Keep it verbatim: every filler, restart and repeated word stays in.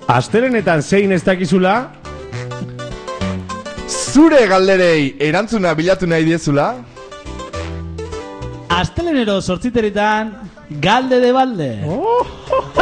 Astelenetan zein ez dakizula? Zure galderei erantzuna bilatu nahi diezula? Astelenero sortziteretan galde de balde. Oh, oh,